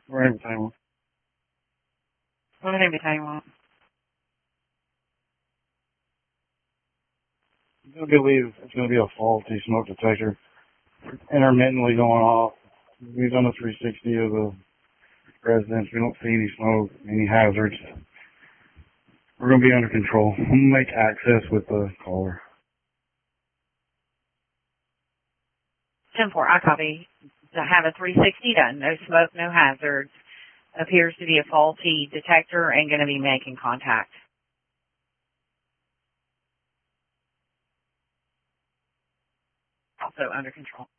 We're in time. What every time you want. I believe it's going to be a faulty smoke detector intermittently going off. We've done a 360 of the residents. We don't see any smoke, any hazards. We're going to be under control. I'm going to make access with the caller. 10-4, I copy. To have a 360 done. No smoke, no hazards. Appears to be a faulty detector and going to be making contact. Also under control.